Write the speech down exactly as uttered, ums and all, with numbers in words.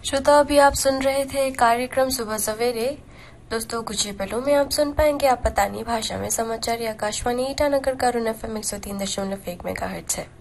श्रोता, अभी आप सुन रहे थे कार्यक्रम सुबह सवेरे। दोस्तों, कुछ ही पलों में आप सुन पाएंगे आप पतानी भाषा में समाचार। आकाशवाणी ईटानगर का रुन एफ एम एक सौ तीन दशमलव एक मेगा हर्ट्ज है।